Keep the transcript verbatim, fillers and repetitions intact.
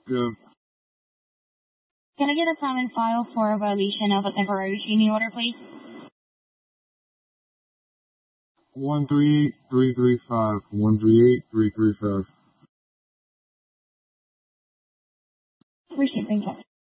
Good. Can I get a time and file for a violation of a temporary restraining order, please? One three eight three three five. One three eight three three five. Appreciate it. Thank you.